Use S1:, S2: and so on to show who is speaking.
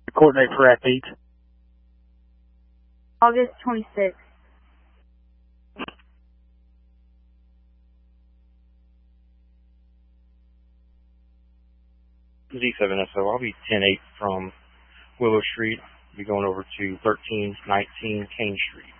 S1: Coordinate for Act 8.
S2: August 26th.
S3: Z7SO, I'll be 10-8 from Willow Street. I'll be going over to 1319 Kane Street.